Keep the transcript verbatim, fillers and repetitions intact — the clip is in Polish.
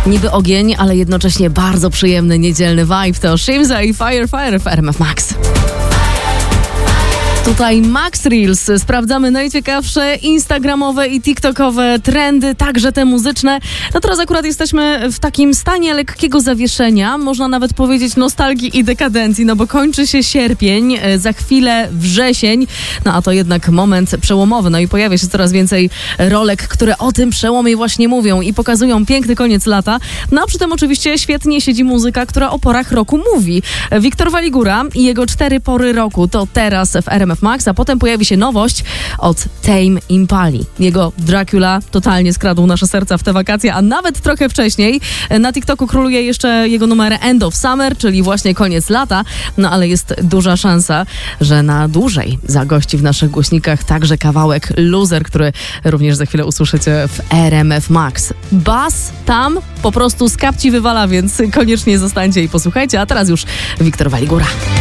Niby ogień, ale jednocześnie bardzo przyjemny niedzielny vibe. To Shimza i Fire Fire w R M F Max. Tutaj Max Reels. Sprawdzamy najciekawsze instagramowe i tiktokowe trendy, także te muzyczne. No teraz akurat jesteśmy w takim stanie lekkiego zawieszenia, można nawet powiedzieć nostalgii i dekadencji, no bo kończy się sierpień, za chwilę wrzesień, no a to jednak moment przełomowy, no i pojawia się coraz więcej rolek, które o tym przełomie właśnie mówią i pokazują piękny koniec lata. No a przy tym oczywiście świetnie siedzi muzyka, która o porach roku mówi. Wiktor Waligura i jego cztery pory roku to teraz w R M F Max, a potem pojawi się nowość od Tame Impali. Jego Dracula totalnie skradł nasze serca w te wakacje, a nawet trochę wcześniej. Na TikToku króluje jeszcze jego numer End of Summer, czyli właśnie koniec lata, no ale jest duża szansa, że na dłużej zagości w naszych głośnikach także kawałek Loser, który również za chwilę usłyszycie w R M F Max. Bas tam po prostu z kapci wywala, więc koniecznie zostańcie i posłuchajcie, a teraz już Wiktor Waligura.